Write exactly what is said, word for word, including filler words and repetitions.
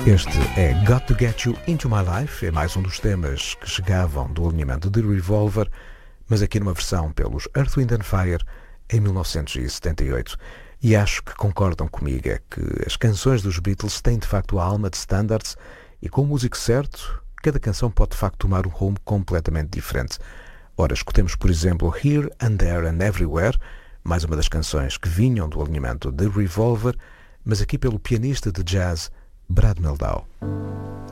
Este é Got to Get You Into My Life, é mais um dos temas que chegavam do alinhamento de Revolver, mas aqui numa versão pelos Earth, Wind and Fire em mil novecentos e setenta e oito. E acho que concordam comigo, é que as canções dos Beatles têm de facto a alma de standards e com o músico certo, cada canção pode de facto tomar um rumo completamente diferente. Ora, escutemos por exemplo Here and There and Everywhere, mais uma das canções que vinham do alinhamento de Revolver, mas aqui pelo pianista de jazz Brad Mehldau.